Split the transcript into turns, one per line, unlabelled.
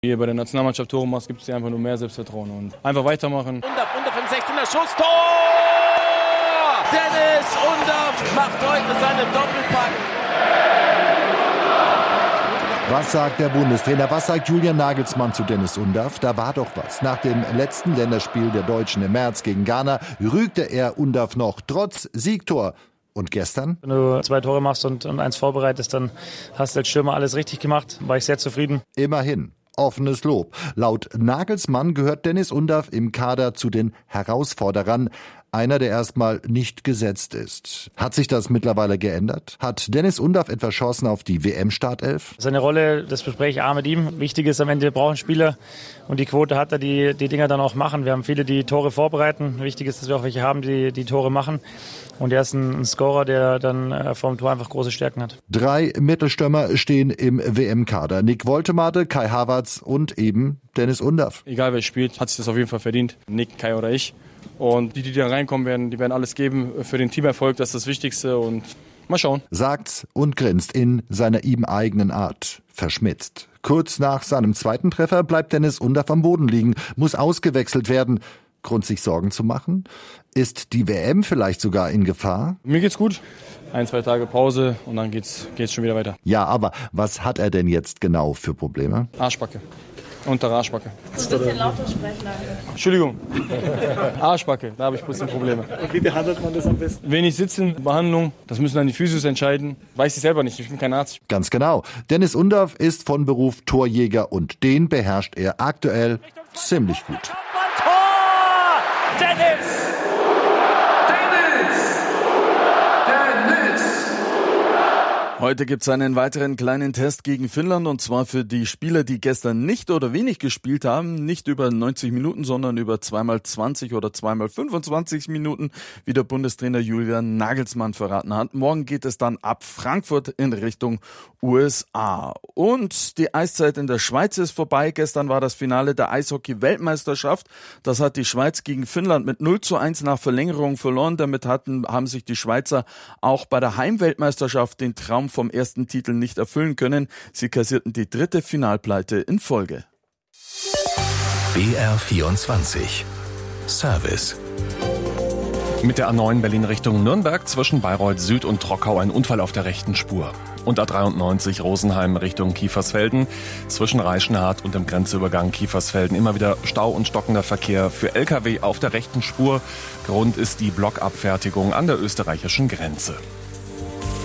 Hier bei der Nationalmannschaft Tore machst, gibt es dir einfach nur mehr Selbstvertrauen und einfach weitermachen.
Undaff im 16er Schuss, Tor! Dennis Undaff macht heute seinen Doppelpack.
Was sagt der Bundestrainer? Was sagt Julian Nagelsmann zu Dennis Undaff? Da war doch was. Nach dem letzten Länderspiel der Deutschen im März gegen Ghana rügte er Undaff noch trotz Siegtor. Und gestern?
Wenn du 2 Tore machst und 1 vorbereitest, dann hast du als Stürmer alles richtig gemacht. War ich sehr zufrieden.
Immerhin. Offenes Lob. Laut Nagelsmann gehört Dennis Undaff im Kader zu den Herausforderern. Einer, der erstmal nicht gesetzt ist. Hat sich das mittlerweile geändert? Hat Dennis Undaff etwa Chancen auf die WM-Startelf?
Seine Rolle, das bespreche ich auch mit ihm. Wichtig ist am Ende, wir brauchen Spieler und die Quote hat er, die Dinger dann auch machen. Wir haben viele, die Tore vorbereiten. Wichtig ist, dass wir auch welche haben, die Tore machen. Und er ist ein Scorer, der dann vor dem Tor einfach große Stärken hat. 3
Mittelstürmer stehen im WM-Kader. Nick Woltemade, Kai Havertz und eben Dennis Undaff.
Egal wer spielt, hat sich das auf jeden Fall verdient. Nick, Kai oder ich. Und die da reinkommen werden, die werden alles geben für den Teamerfolg. Das ist das Wichtigste und mal schauen.
Sagt's und grinst in seiner ihm eigenen Art. Verschmitzt. Kurz nach seinem 2. Treffer bleibt Dennis Undaff am Boden liegen, muss ausgewechselt werden. Grund, sich Sorgen zu machen? Ist die WM vielleicht sogar in Gefahr?
Mir geht's gut. 1-2 Tage Pause und dann geht's schon wieder weiter.
Ja, aber was hat er denn jetzt genau für Probleme?
Arschbacke. Untere Arschbacke.
So ein bisschen lauter sprechen.
Entschuldigung. Arschbacke, da habe ich ein bisschen Probleme.
Und wie behandelt man das am besten?
Wenig sitzen, Behandlung, das müssen dann die Physios entscheiden. Weiß ich selber nicht, ich bin kein Arzt.
Ganz genau. Dennis Undaff ist von Beruf Torjäger und den beherrscht er aktuell ziemlich gut.
Tor! Dennis!
Heute gibt's einen weiteren kleinen Test gegen Finnland und zwar für die Spieler, die gestern nicht oder wenig gespielt haben. Nicht über 90 Minuten, sondern über 2x20 oder 2x25 Minuten, wie der Bundestrainer Julian Nagelsmann verraten hat. Morgen geht es dann ab Frankfurt in Richtung USA. Und die Eiszeit in der Schweiz ist vorbei. Gestern war das Finale der Eishockey-Weltmeisterschaft. Das hat die Schweiz gegen Finnland mit 0:1 nach Verlängerung verloren. Damit haben sich die Schweizer auch bei der Heimweltmeisterschaft den Traum vom ersten Titel nicht erfüllen können. Sie kassierten die 3. Finalpleite in Folge.
BR24 Service.
Mit der A9 Berlin Richtung Nürnberg zwischen Bayreuth Süd und Trockau ein Unfall auf der rechten Spur. Und A93 Rosenheim Richtung Kiefersfelden zwischen Reichenhart und dem Grenzübergang Kiefersfelden immer wieder Stau und stockender Verkehr für Lkw auf der rechten Spur. Grund ist die Blockabfertigung an der österreichischen Grenze.